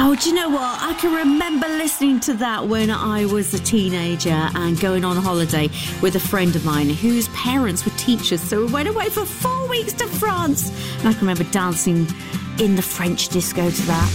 Oh, do you know what? I can remember listening to that when I was a teenager and going on holiday with a friend of mine whose parents were teachers. So we went away for 4 weeks to France. And I can remember dancing in the French disco to that.